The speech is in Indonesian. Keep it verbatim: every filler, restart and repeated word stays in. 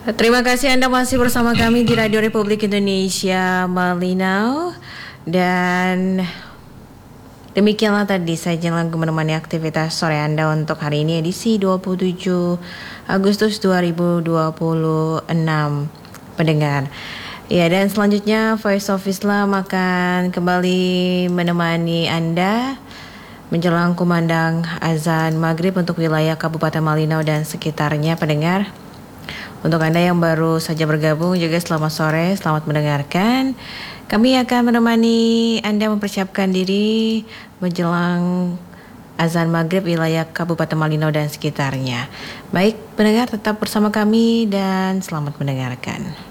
Terima kasih Anda masih bersama kami di Radio Republik Indonesia Malinau. Dan demikianlah tadi saja lagu menemani aktivitas sore Anda untuk hari ini edisi dua puluh tujuh Agustus dua ribu dua puluh enam pendengar. Ya, dan selanjutnya Voice of Islam akan kembali menemani Anda menjelang kumandang azan maghrib untuk wilayah Kabupaten Malinau dan sekitarnya pendengar. Untuk Anda yang baru saja bergabung juga selamat sore, selamat mendengarkan. Kami akan menemani Anda mempersiapkan diri menjelang azan maghrib wilayah Kabupaten Malinau dan sekitarnya. Baik pendengar, tetap bersama kami dan selamat mendengarkan.